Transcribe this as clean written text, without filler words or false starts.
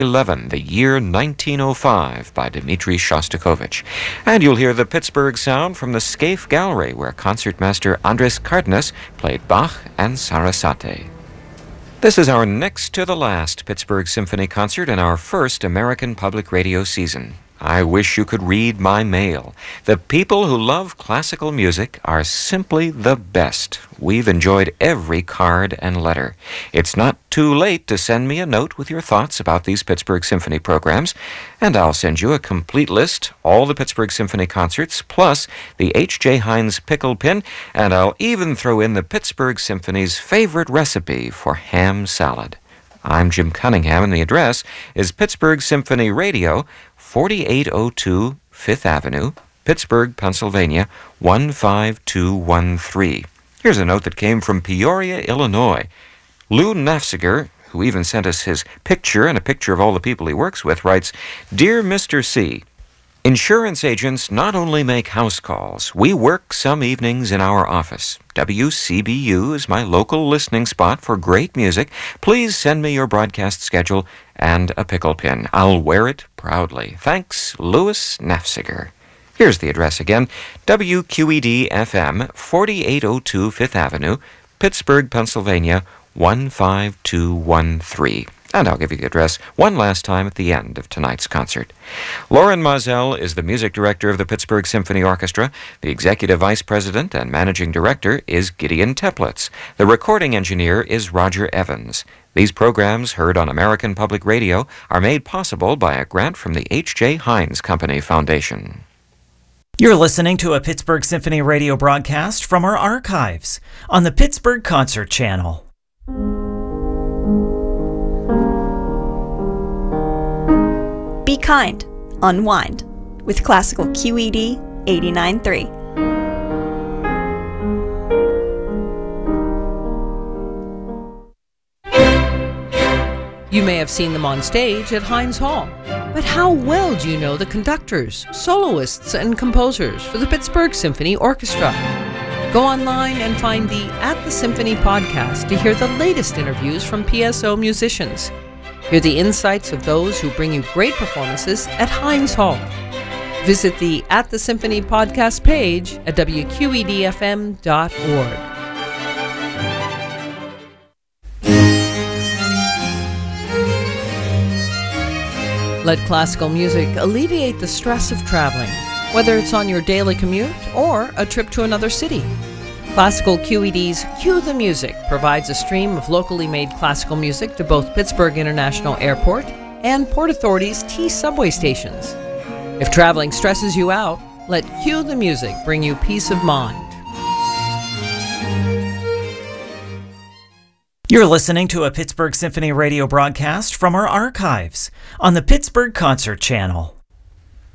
11, the year 1905 by Dmitri Shostakovich. And you'll hear the Pittsburgh sound from the Scaife Gallery, where concertmaster Andres Cardenas played Bach and Sarasate. This is our next to the last Pittsburgh Symphony concert in our first American Public Radio season. I wish you could read my mail. The people who love classical music are simply the best. We've enjoyed every card and letter. It's not too late to send me a note with your thoughts about these Pittsburgh Symphony programs, and I'll send you a complete list, all the Pittsburgh Symphony concerts, plus the H.J. Heinz pickle pin, and I'll even throw in the Pittsburgh Symphony's favorite recipe for ham salad. I'm Jim Cunningham, and the address is Pittsburgh Symphony Radio, 4802 Fifth Avenue, Pittsburgh, Pennsylvania, 15213. Here's a note that came from Peoria, Illinois. Lou Nafziger, who even sent us his picture and a picture of all the people he works with, writes, "Dear Mr. C, insurance agents not only make house calls, we work some evenings in our office. WCBU is my local listening spot for great music. Please send me your broadcast schedule and a pickle pin. I'll wear it proudly. Thanks, Louis Nafziger." Here's the address again, WQED-FM, 4802 Fifth Avenue, Pittsburgh, Pennsylvania, 15213. And I'll give you the address one last time at the end of tonight's concert. Lauren Mazel is the music director of the Pittsburgh Symphony Orchestra. The executive vice president and managing director is Gideon Teplitz. The recording engineer is Roger Evans. These programs, heard on American Public Radio, are made possible by a grant from the H.J. Heinz Company Foundation. You're listening to a Pittsburgh Symphony Radio broadcast from our archives on the Pittsburgh Concert Channel. Be kind, unwind with Classical QED 89.3. You may have seen them on stage at Heinz Hall, but how well do you know the conductors, soloists, and composers for the Pittsburgh Symphony Orchestra? Go online and find the At the Symphony podcast to hear the latest interviews from PSO musicians. Hear the insights of those who bring you great performances at Heinz Hall. Visit the At the Symphony podcast page at wqedfm.org. Let classical music alleviate the stress of traveling, whether it's on your daily commute or a trip to another city. Classical QED's Cue the Music provides a stream of locally made classical music to both Pittsburgh International Airport and Port Authority's T subway stations. If traveling stresses you out, let Cue the Music bring you peace of mind. You're listening to a Pittsburgh Symphony Radio broadcast from our archives on the Pittsburgh Concert Channel.